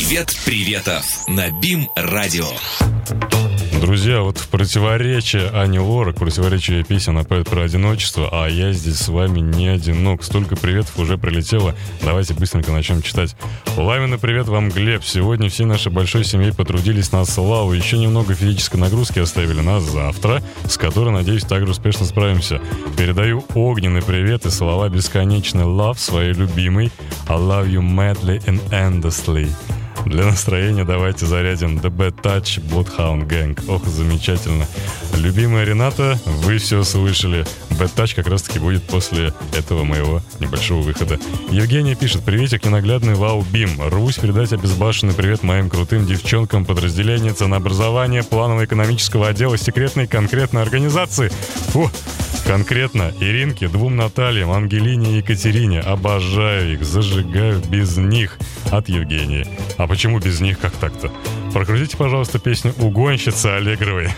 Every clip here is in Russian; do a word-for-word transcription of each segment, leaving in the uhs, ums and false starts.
Привет приветов на БИМ-радио. Друзья, вот в противоречие Ани Лорак, в противоречие песен, она поет про одиночество, а я здесь с вами не одинок. Столько приветов уже прилетело. Давайте быстренько начнем читать. Ламина, привет вам, Глеб. Сегодня всей нашей большой семьей потрудились на славу. Еще немного физической нагрузки оставили на завтра, с которой, надеюсь, также успешно справимся. Передаю огненный привет и слова бесконечный love своей любимой. I love you madly and endlessly. Для настроения давайте зарядим The Bad Touch, Bloodhound Gang. Ох, замечательно. Любимая Рената, вы все слышали. Bad Touch как раз-таки будет после этого моего небольшого выхода. Евгения пишет: приветик, ненаглядный Вау Бим. Рвусь передать обезбашенный привет моим крутым девчонкам подразделения ценообразования планово-экономического отдела секретной конкретной организации. Фу! Конкретно Иринке, двум Натальям, Ангелине и Екатерине. Обожаю их, зажигаю без них. От Евгении. А почему без них, как так-то? Прокрутите, пожалуйста, песню «Угонщица» Аллегровой.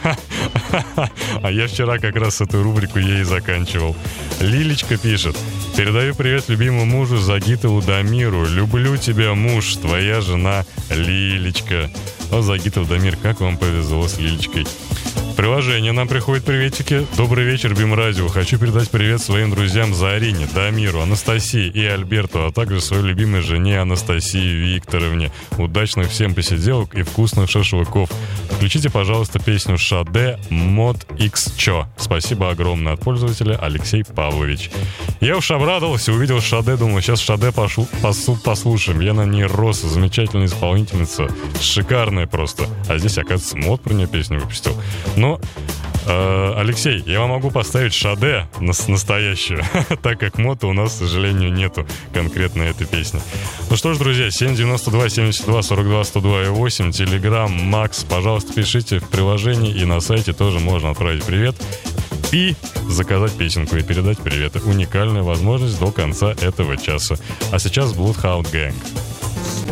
А я вчера как раз эту рубрику ей заканчивал. Лилечка пишет: передаю привет любимому мужу Загитову Дамиру. Люблю тебя, муж, твоя жена Лилечка. О, Загитов Дамир, как вам повезло с Лилечкой. Приложение нам приходят приветики. Добрый вечер, БИМ-радио. Хочу передать привет своим друзьям Зарине, Дамиру, Анастасии и Альберту, а также своей любимой жене Анастасии Викторовне. Удачных всем посиделок и вкусных шашлыков. Включите, пожалуйста, песню «Шаде Мод Икс Чо». Спасибо огромное от пользователя Алексей Павлович. Я уж обрадовался, увидел Шаде, думал, сейчас Шаде пошу, посу, послушаем. Я на ней рос, замечательная исполнительница, шикарная просто. А здесь, оказывается, Мод про нее песню выпустил. Но, э, Алексей, я вам могу поставить Шаде настоящую, так как Мода у нас, к сожалению, нету конкретно этой песни. Ну что ж, друзья, семь девяносто два семьдесят два сорок два сто два и восемь, Телеграм, Макс, пожалуйста, пишите в приложении, и на сайте тоже можно отправить привет и заказать песенку и передать приветы. Уникальная возможность до конца этого часа. А сейчас Bloodhound Gang.